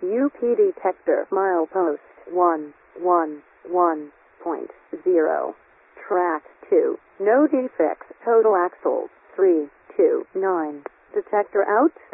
UP detector milepost 111.0. Track 2. No defects. Total axles 329. Detector out.